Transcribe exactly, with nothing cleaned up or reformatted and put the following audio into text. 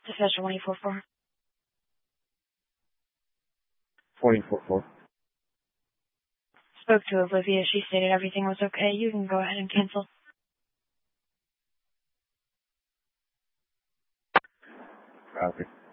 Dispatcher one eight four four. twenty four four. Spoke to Olivia. She stated everything was okay. You can go ahead and cancel. Copy.